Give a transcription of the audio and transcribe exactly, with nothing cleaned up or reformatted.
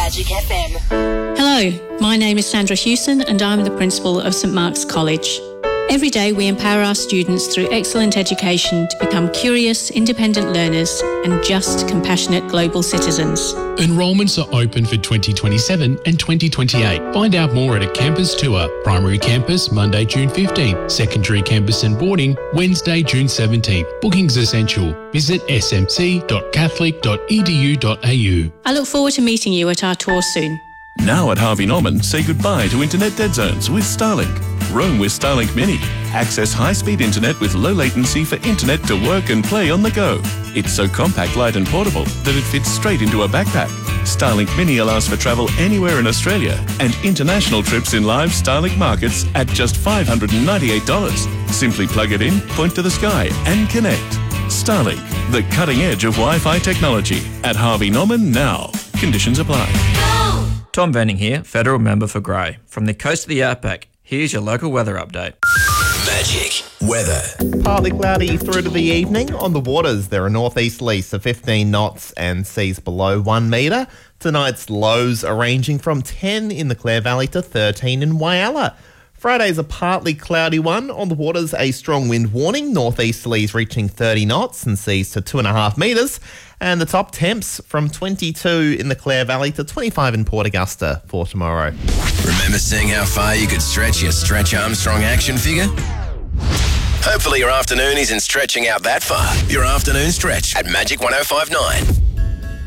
Magic F M. Hello, my name is Sandra Hewson and I'm the Principal of St Mark's College. Every day we empower our students through excellent education to become curious, independent learners and just, compassionate global citizens. Enrolments are open for twenty twenty-seven and twenty twenty-eight. Find out more at a campus tour. Primary campus, Monday, June fifteenth. Secondary campus and boarding, Wednesday, June seventeenth. Bookings essential. Visit s m c dot catholic dot e d u dot a u. I look forward to meeting you at our tour soon. Now at Harvey Norman, say goodbye to internet dead zones with Starlink. Roam with Starlink Mini. Access high-speed internet with low latency for internet to work and play on the go. It's so compact, light and portable that it fits straight into a backpack. Starlink Mini allows for travel anywhere in Australia and international trips in live Starlink markets at just five hundred ninety-eight dollars. Simply plug it in, point to the sky and connect. Starlink, the cutting edge of Wi-Fi technology. At Harvey Norman now. Conditions apply. Tom Venning here, Federal Member for Grey. From the coast of the Outback, here's your local weather update. Magic weather. Partly cloudy through to the evening. On the waters, there are northeasterlies of fifteen knots and seas below one metre. Tonight's lows are ranging from ten in the Clare Valley to thirteen in Whyalla. Friday's a partly cloudy one. On the waters, a strong wind warning. Northeasterlies reaching thirty knots and seas to two and a half metres. And the top temps from twenty-two in the Clare Valley to twenty-five in Port Augusta for tomorrow. Remember seeing how far you could stretch your Stretch Armstrong action figure? Hopefully your afternoon isn't stretching out that far. Your afternoon stretch at Magic one oh five point nine.